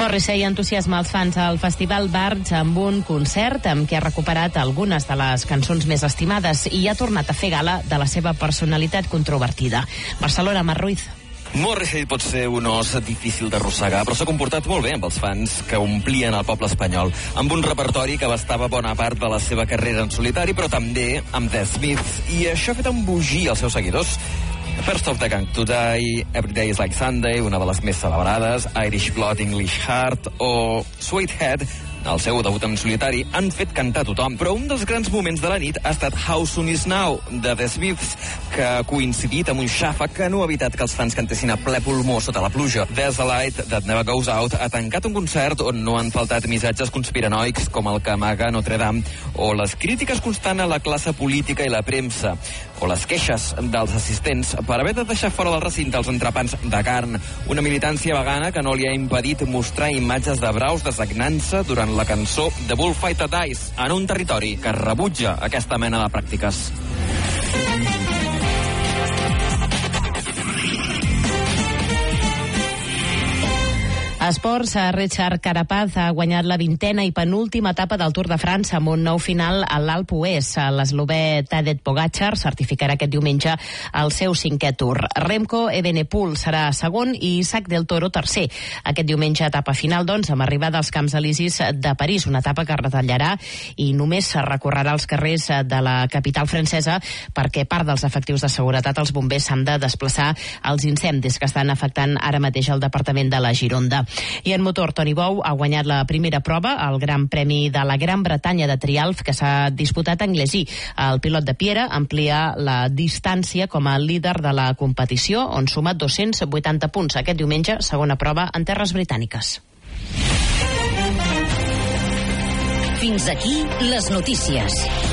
Morrissey entusiasma els fans al Festival Bards amb un concert amb què ha recuperat algunes de les cançons més estimades i ha tornat a fer gala de la seva personalitat controvertida. Barcelona, Mar Ruiz. Morrissey pot ser un os difícil d'arrossegar, però s'ha comportat molt bé amb els fans que omplien el poble espanyol, amb un repertori que abastava bona part de la seva carrera en solitari, però també amb The Smiths, i això ha fet embogir els seus seguidors. First of the Gang Today, Every Day is Like Sunday, una de les més celebrades, Irish Blood, English Heart o Sweethead, el seu debut en solitari, han fet cantar tothom. Però un dels grans moments de la nit ha estat How Soon Is Now, de The Smiths, que ha coincidit amb un xàfec que no ha evitat que els fans cantessin a ple pulmó sota la pluja. There's a Light That Never Goes Out ha tancat un concert on no han faltat missatges conspiranoics com el que amaga Notre Dame, o les crítiques constants a la classe política i la premsa, o les queixes dels assistents per haver de deixar fora del recinte els entrepans de carn. Una militància vegana que no li ha impedit mostrar imatges de braus desagnant-se durant la cançó The Bullfighter Dies, en un territori que rebutja aquesta mena de pràctiques. Esports, Richard Carapaz ha guanyat la 20ª i penúltima etapa del Tour de França amb un nou final a l'Alpe d'Huez. L'eslovè Tadej Pogačar certificarà aquest diumenge el seu 5è Tour. Remco Evenepoel serà segon i Isaac del Toro tercer. Aquest diumenge etapa final, doncs, amb arribada als Camps Elisis de París, una etapa que retallarà i només recorrerà els carrers de la capital francesa perquè part dels efectius de seguretat, els bombers, s'han de desplaçar als incendis que estan afectant ara mateix el departament de la Gironda. I en motor, Toni Bou ha guanyat la primera prova, el Gran Premi de la Gran Bretanya de Trialf, que s'ha disputat a Anglesí. El pilot de Piera amplia la distància com a líder de la competició, on suma 280 punts. Aquest diumenge, segona prova en terres britàniques. Fins aquí les notícies.